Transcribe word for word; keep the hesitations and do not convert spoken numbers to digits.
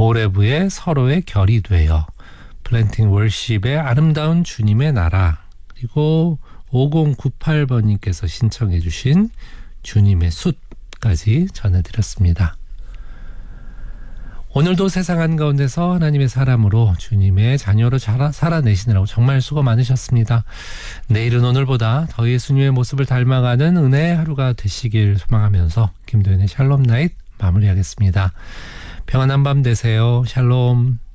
오레브의 서로의 결이 되어, 플랜팅 월십의 아름다운 주님의 나라, 그리고 오공구팔 번님께서 신청해 주신 주님의 숫까지 전해드렸습니다. 오늘도 세상 한가운데서 하나님의 사람으로 주님의 자녀로 자라, 살아내시느라고 정말 수고 많으셨습니다. 내일은 오늘보다 더 예수님의 모습을 닮아가는 은혜의 하루가 되시길 소망하면서 김도현의 샬롬 나잇 마무리하겠습니다. 평안한 밤 되세요. 샬롬.